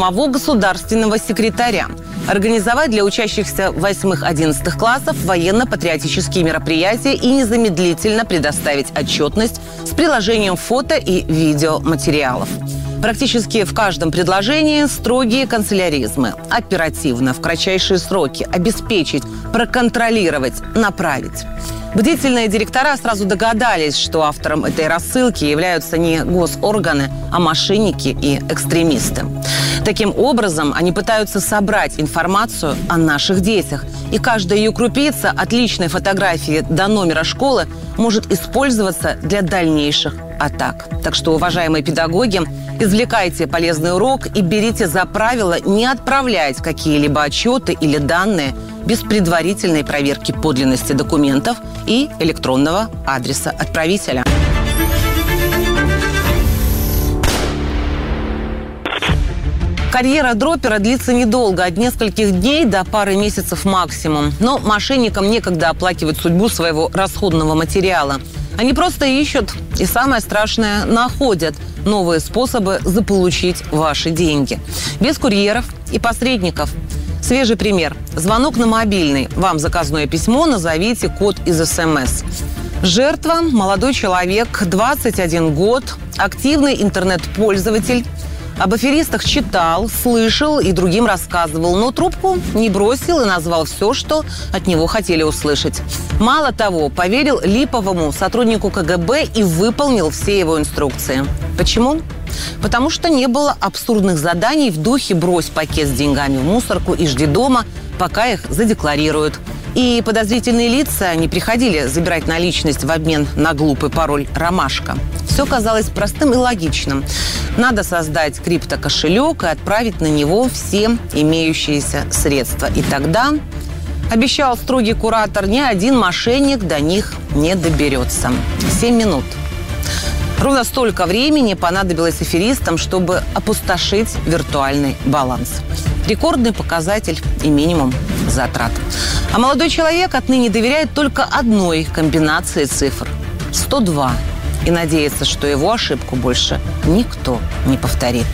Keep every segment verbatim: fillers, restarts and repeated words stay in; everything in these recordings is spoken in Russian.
самого государственного секретаря организовать для учащихся восьмых-одиннадцатых классов военно-патриотические мероприятия и незамедлительно предоставить отчетность с приложением фото и видеоматериалов. Практически в каждом предложении строгие канцеляризмы. Оперативно, в кратчайшие сроки, обеспечить, проконтролировать, направить. Бдительные директора сразу догадались, что автором этой рассылки являются не госорганы, а мошенники и экстремисты. Таким образом, они пытаются собрать информацию о наших детях. И каждая ее крупица от личной фотографии до номера школы может использоваться для дальнейших атак. Так что, уважаемые педагоги, извлекайте полезный урок и берите за правило не отправлять какие-либо отчеты или данные без предварительной проверки подлинности документов и электронного адреса отправителя. Карьера дропера длится недолго, от нескольких дней до пары месяцев максимум. Но мошенникам некогда оплакивать судьбу своего расходного материала. Они просто ищут и, самое страшное, находят новые способы заполучить ваши деньги. Без курьеров и посредников. Свежий пример. Звонок на мобильный. Вам заказное письмо, назовите код из СМС. Жертва – молодой человек, двадцать один год, активный интернет-пользователь. Об аферистах читал, слышал и другим рассказывал, но трубку не бросил и назвал все, что от него хотели услышать. Мало того, поверил липовому сотруднику ка гэ бэ и выполнил все его инструкции. Почему? Потому что не было абсурдных заданий в духе «брось пакет с деньгами в мусорку и жди дома, пока их задекларируют». И подозрительные лица не приходили забирать наличность в обмен на глупый пароль «Ромашка». Все казалось простым и логичным. Надо создать криптокошелек и отправить на него все имеющиеся средства. И тогда, обещал строгий куратор, ни один мошенник до них не доберется. Семь минут. Ровно столько времени понадобилось аферистам, чтобы опустошить виртуальный баланс. Рекордный показатель и минимум затрат. А молодой человек отныне доверяет только одной комбинации цифр – сто два. И надеется, что его ошибку больше никто не повторит.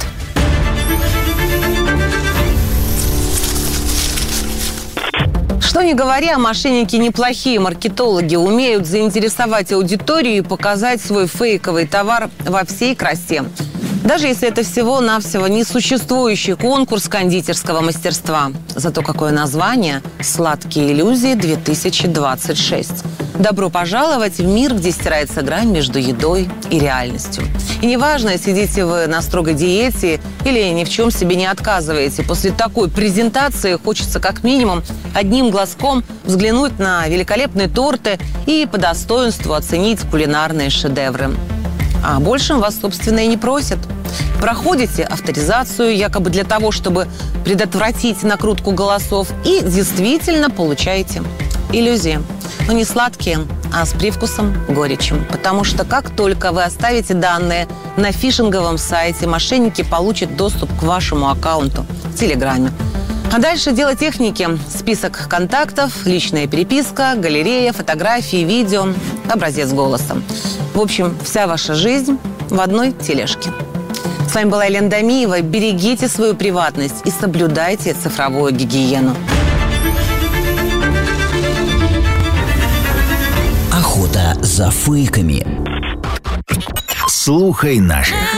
Что ни говоря, мошенники неплохие маркетологи, умеют заинтересовать аудиторию и показать свой фейковый товар во всей красе. Даже если это всего-навсего несуществующий конкурс кондитерского мастерства. Зато какое название – «Сладкие иллюзии-две тысячи двадцать шесть». Добро пожаловать в мир, где стирается грань между едой и реальностью. И неважно, сидите вы на строгой диете или ни в чем себе не отказываете. После такой презентации хочется как минимум одним глазком взглянуть на великолепные торты и по достоинству оценить кулинарные шедевры. А большим вас, собственно, и не просят. Проходите авторизацию якобы для того, чтобы предотвратить накрутку голосов, и действительно получаете иллюзии. Но не сладкие, а с привкусом горечи. Потому что как только вы оставите данные на фишинговом сайте, мошенники получат доступ к вашему аккаунту в Телеграме. А дальше дело техники. Список контактов, личная переписка, галерея, фотографии, видео, образец голоса. В общем, вся ваша жизнь в одной тележке. С вами была Елена Дамиева. Берегите свою приватность и соблюдайте цифровую гигиену. Охота за фейками. Слухай наших.